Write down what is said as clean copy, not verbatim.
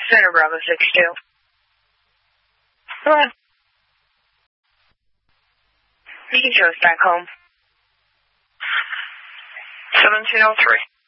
Center Bravo 62. Go ahead. You can show us back home. 1703.